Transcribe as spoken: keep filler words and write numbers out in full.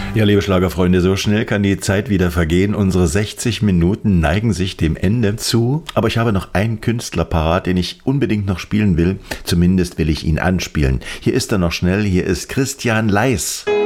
Ja, liebe Schlagerfreunde, so schnell kann die Zeit wieder vergehen. Unsere sechzig Minuten neigen sich dem Ende zu. Aber ich habe noch einen Künstler parat, den ich unbedingt noch spielen will. Zumindest will ich ihn anspielen. Hier ist er noch schnell. Hier ist Christian Leis.